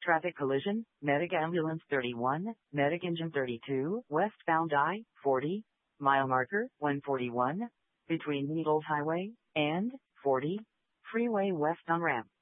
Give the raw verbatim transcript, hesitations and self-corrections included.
Traffic collision, Medic Ambulance thirty-one, Medic Engine thirty-two, westbound I forty, mile marker one forty-one, between Needles Highway and forty, freeway west on ramp.